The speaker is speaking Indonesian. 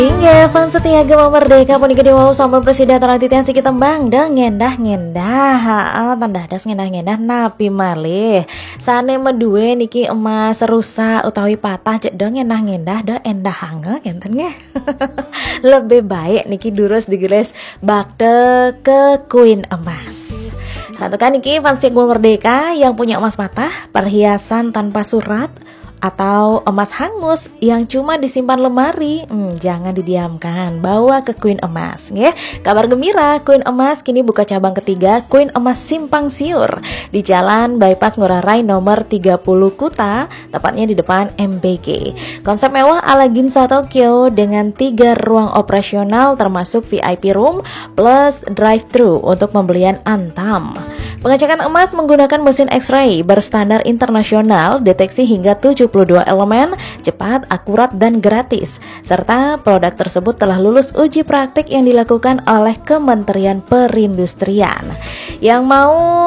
Hingga fans setia Gema Merdeka punika diwau sambal presiden titian si kitembang dan ngendah tanda das ngendah napi malih sane medue niki emas rusak utawi patah cek dong ngendah da endah hangga genten nggih. Lebih baik niki durus digeles bakte ke Queen Emas. Satu kan niki fans Gema Merdeka yang punya emas patah, perhiasan tanpa surat atau emas hangus yang cuma disimpan lemari, jangan didiamkan, bawa ke Queen Emas ya. Kabar gembira, Queen Emas kini buka cabang ketiga, Queen Emas Simpang Siur di Jalan Bypass Ngurah Rai nomor 30 Kuta, tepatnya di depan MBK. Konsep mewah ala Ginza Tokyo dengan 3 ruang operasional termasuk VIP room plus drive-thru untuk pembelian Antam. Pengecekan emas menggunakan mesin X-ray berstandar internasional, deteksi hingga 72 elemen, cepat, akurat, dan gratis. Serta produk tersebut telah lulus uji praktik yang dilakukan oleh Kementerian Perindustrian. Yang mau